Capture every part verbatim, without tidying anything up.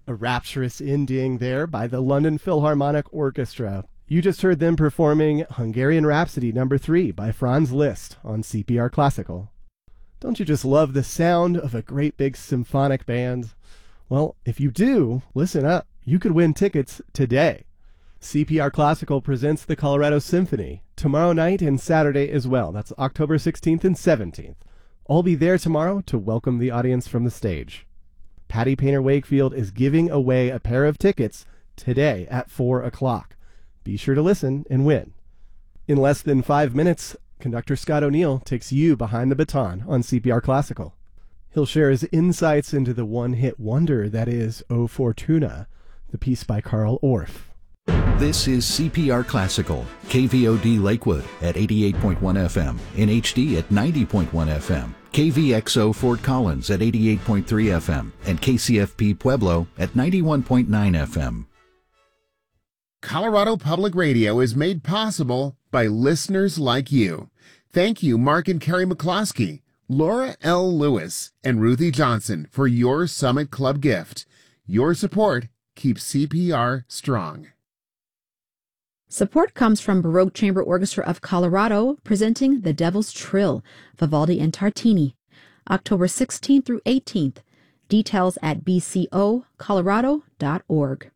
A rapturous ending there by the London Philharmonic Orchestra. You just heard them performing Hungarian Rhapsody number three by Franz Liszt on C P R Classical. Don't you just love the sound of a great big symphonic band? Well, if you do, listen up. You could win tickets today. C P R Classical presents the Colorado Symphony tomorrow night and Saturday as well. That's October sixteenth and seventeenth. I'll be there tomorrow to welcome the audience from the stage. Patty Painter Wakefield is giving away a pair of tickets today at four o'clock. Be sure to listen and win. In less than five minutes, conductor Scott O'Neill takes you behind the baton on C P R Classical. He'll share his insights into the one-hit wonder that is O Fortuna, the piece by Carl Orff. This is C P R Classical, K V O D Lakewood at eighty-eight point one F M, in H D at ninety point one F M, K V X O Fort Collins at eighty-eight point three F M, and K C F P Pueblo at ninety-one point nine F M. Colorado Public Radio is made possible by listeners like you. Thank you, Mark and Carrie McCloskey, Laura L. Lewis, and Ruthie Johnson for your Summit Club gift. Your support keeps C P R strong. Support comes from Baroque Chamber Orchestra of Colorado, presenting The Devil's Trill, Vivaldi and Tartini, October sixteenth through eighteenth. Details at b c o colorado dot org.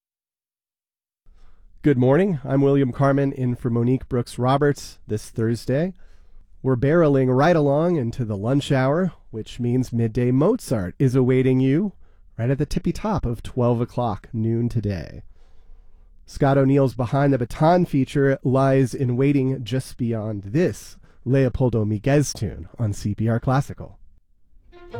Good morning. I'm William Carmen in for Monique Brooks Roberts this Thursday. We're barreling right along into the lunch hour, which means Midday Mozart is awaiting you right at the tippy top of twelve o'clock noon today. Scott O'Neill's Behind the Baton feature lies in waiting just beyond this Leopoldo Miguez tune on C P R Classical.